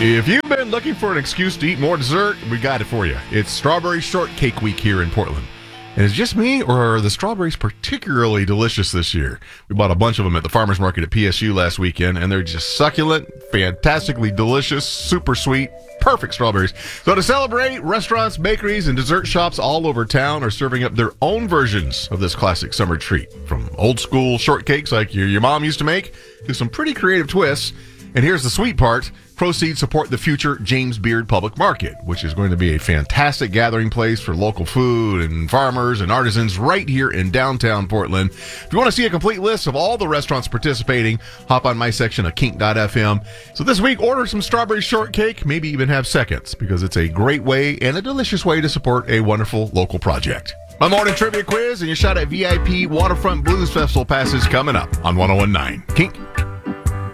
If you've been looking for an excuse to eat more dessert, we got it for you. It's Strawberry Shortcake Week here in Portland. And is it just me, or are the strawberries particularly delicious this year? We bought a bunch of them at the farmer's market at PSU last weekend, and they're just succulent, fantastically delicious, super sweet, perfect strawberries. So to celebrate, restaurants, bakeries, and dessert shops all over town are serving up their own versions of this classic summer treat. From old school shortcakes like your mom used to make, to some pretty creative twists. And here's the sweet part. Proceeds support the future James Beard Public Market, which is going to be a fantastic gathering place for local food and farmers and artisans right here in downtown Portland. If you want to see a complete list of all the restaurants participating, hop on my section of kink.fm. So this week, order some strawberry shortcake, maybe even have seconds, because it's a great way and a delicious way to support a wonderful local project. My morning trivia quiz and your shot at VIP Waterfront Blues Festival passes coming up on 101.9 Kink.